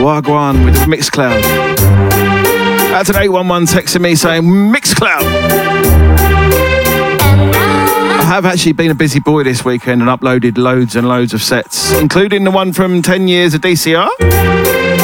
Wagwan with Mixcloud. Out to 811 texting me saying Mixcloud. I have actually been a busy boy this weekend and uploaded loads and loads of sets, including the one from 10 years of DCR.